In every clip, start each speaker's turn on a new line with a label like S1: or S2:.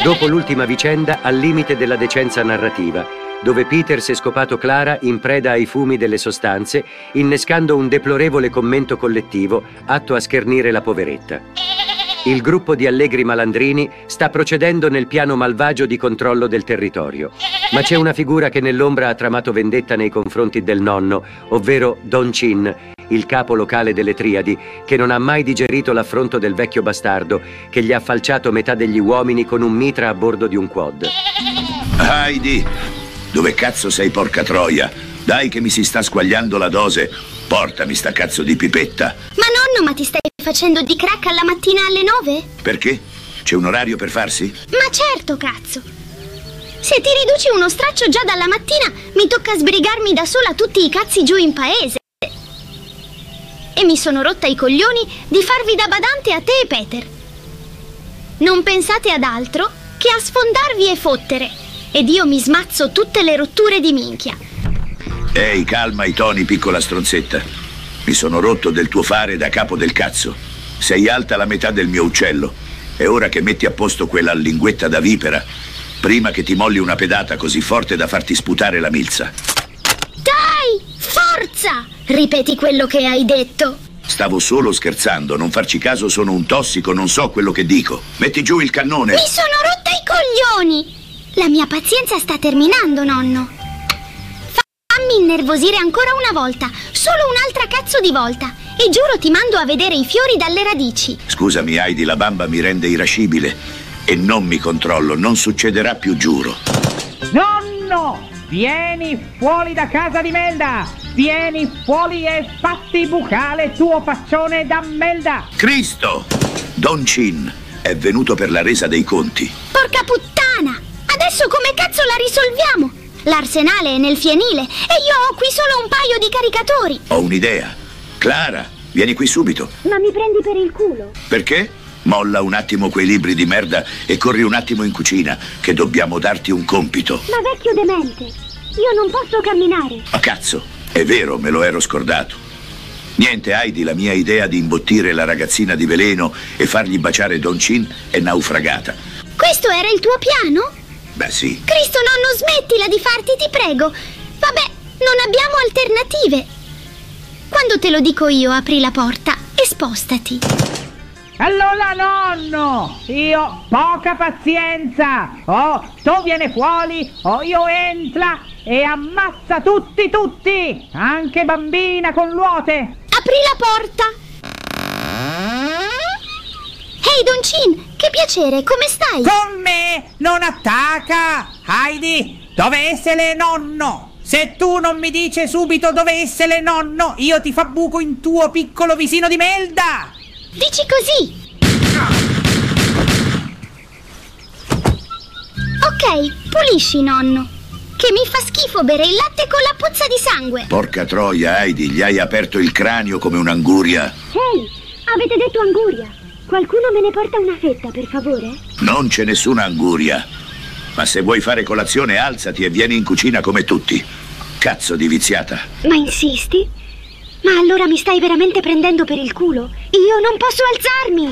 S1: Dopo l'ultima vicenda al limite della decenza narrativa, dove Peter si è scopato Clara in preda ai fumi delle sostanze, innescando un deplorevole commento collettivo atto a schernire la poveretta. Il gruppo di allegri malandrini sta procedendo nel piano malvagio di controllo del territorio. Ma c'è una figura che nell'ombra ha tramato vendetta nei confronti del nonno, ovvero Don Chin, il capo locale delle Triadi, che non ha mai digerito l'affronto del vecchio bastardo che gli ha falciato metà degli uomini con un mitra a bordo di un quad.
S2: Heidi, dove cazzo sei, porca troia? Dai che mi si sta squagliando la dose. Portami sta cazzo di pipetta.
S3: Ma nonno, ma ti stai facendo di crack alla mattina alle 9?
S2: Perché? C'è un orario per farsi?
S3: Ma certo, cazzo. Se ti riduci uno straccio già dalla mattina, mi tocca sbrigarmi da sola tutti i cazzi giù in paese. E mi sono rotta i coglioni di farvi da badante a te e Peter. Non pensate ad altro che a sfondarvi e fottere. Ed io mi smazzo tutte le rotture di minchia.
S2: Ehi, calma i toni, piccola stronzetta. Mi sono rotto del tuo fare da capo del cazzo. Sei alta la metà del mio uccello. È ora che metti a posto quella linguetta da vipera, prima che ti molli una pedata così forte da farti sputare la milza.
S3: Dai, forza! Ripeti quello che hai detto.
S2: Stavo solo scherzando, non farci caso, sono un tossico, non so quello che dico. Metti giù il cannone.
S3: Mi sono rotta i coglioni! La mia pazienza sta terminando, nonno. Fammi innervosire ancora una volta, solo un'altra cazzo di volta, e giuro ti mando a vedere i fiori dalle radici.
S2: Scusami, Heidi, la bamba mi rende irascibile e non mi controllo, non succederà più, giuro.
S4: Nonno, vieni fuori da casa di Melda, vieni fuori e fatti bucare tuo faccione da Melda.
S2: Cristo! Don Chin è venuto per la resa dei conti.
S3: Porca puttana! Adesso come cazzo la risolviamo? L'arsenale è nel fienile e io ho qui solo un paio di caricatori.
S2: Ho un'idea. Clara, vieni qui subito.
S3: Ma mi prendi per il culo?
S2: Perché? Molla un attimo quei libri di merda e corri un attimo in cucina, che dobbiamo darti un compito.
S3: Ma vecchio demente, io non posso camminare.
S2: Ma cazzo, è vero, me lo ero scordato. Niente, Heidi, la mia idea di imbottire la ragazzina di veleno e fargli baciare Don Chin è naufragata.
S3: Questo era il tuo piano?
S2: Beh, sì.
S3: Cristo, nonno, smettila di farti, ti prego. Vabbè, non abbiamo alternative. Quando te lo dico io, apri la porta e spostati.
S4: Allora, nonno, io poca pazienza. O tu vieni fuori o io entra e ammazza tutti, anche bambina con l'uote.
S3: Apri la porta. Ehi, Don Chin, che piacere, come stai?
S4: Con me non attacca. Heidi, dove essere nonno? Se tu non mi dici subito dove essere nonno, io ti fa buco in tuo piccolo vicino di Melda.
S3: Dici così. Ok, pulisci, nonno. Che mi fa schifo bere il latte con la puzza di sangue.
S2: Porca troia, Heidi, gli hai aperto il cranio come un'anguria.
S3: Ehi, avete detto anguria. Qualcuno me ne porta una fetta, per favore?
S2: Non c'è nessuna anguria. Ma se vuoi fare colazione, alzati e vieni in cucina come tutti. Cazzo di viziata.
S3: Ma insisti? Ma allora mi stai veramente prendendo per il culo? Io non posso alzarmi!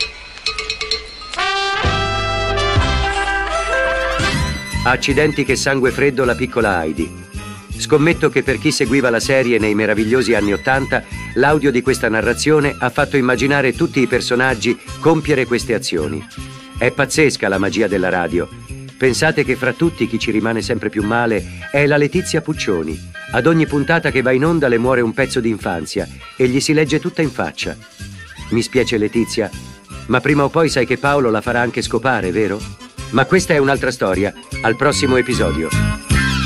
S1: Accidenti che sangue freddo la piccola Heidi. Scommetto che per chi seguiva la serie nei meravigliosi anni '80, l'audio di questa narrazione ha fatto immaginare tutti i personaggi compiere queste azioni. È pazzesca la magia della radio. Pensate che fra tutti chi ci rimane sempre più male è la Letizia Puccioni. Ad ogni puntata che va in onda le muore un pezzo di infanzia e gli si legge tutta in faccia. Mi spiace Letizia, ma prima o poi sai che Paolo la farà anche scopare, vero? Ma questa è un'altra storia. Al prossimo episodio.